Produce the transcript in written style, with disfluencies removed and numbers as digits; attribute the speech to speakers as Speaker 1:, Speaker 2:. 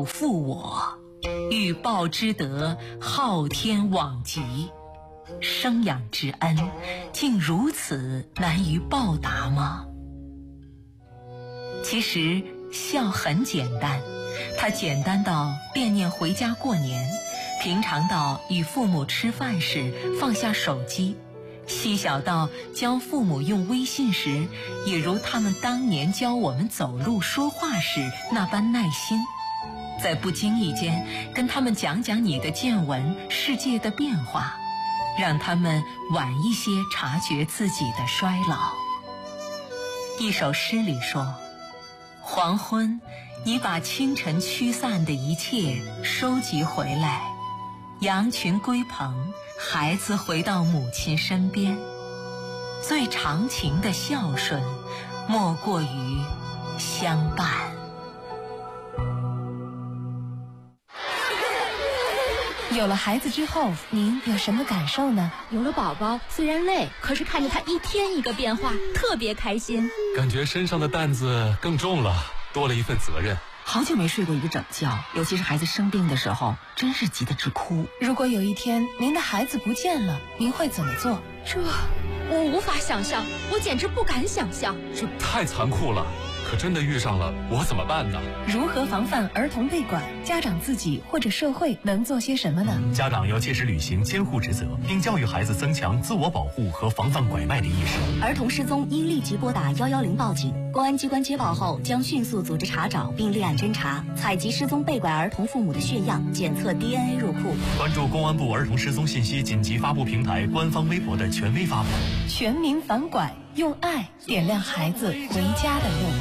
Speaker 1: 负我，欲报之德，昊天罔极。生养之恩，竟如此难于报答吗？其实孝很简单，它简单到惦念回家过年，平常到与父母吃饭时放下手机，细小到教父母用微信时，也如他们当年教我们走路说话时那般耐心，在不经意间跟他们讲讲你的见闻、世界的变化，让他们晚一些察觉自己的衰老。一首诗里说，黄昏，你把清晨驱散的一切收集回来，羊群归棚，孩子回到母亲身边。最长情的孝顺，莫过于相伴。
Speaker 2: 有了孩子之后，您有什么感受呢？
Speaker 3: 有了宝宝，虽然累，可是看着他一天一个变化，特别开心。
Speaker 4: 感觉身上的担子更重了，多了一份责任。
Speaker 5: 好久没睡过一个整觉，尤其是孩子生病的时候，真是急得直哭。
Speaker 2: 如果有一天您的孩子不见了，您会怎么做？
Speaker 3: 这我无法想象，我简直不敢想象。
Speaker 4: 这太残酷了，可真的遇上了，我怎么办呢？
Speaker 2: 如何防范儿童被拐？家长自己或者社会能做些什么呢？
Speaker 6: 家长要切实履行监护职责，并教育孩子增强自我保护和防范拐卖的意识。
Speaker 7: 儿童失踪应立即拨打110报警，公安机关接报后将迅速组织查找并立案侦查，采集失踪被拐儿童父母的血样，检测 DNA 入库。
Speaker 6: 关注公安部儿童失踪信息紧急发布平台官方微博的权威发布。
Speaker 2: 全民反拐，用爱点亮孩子回家的路。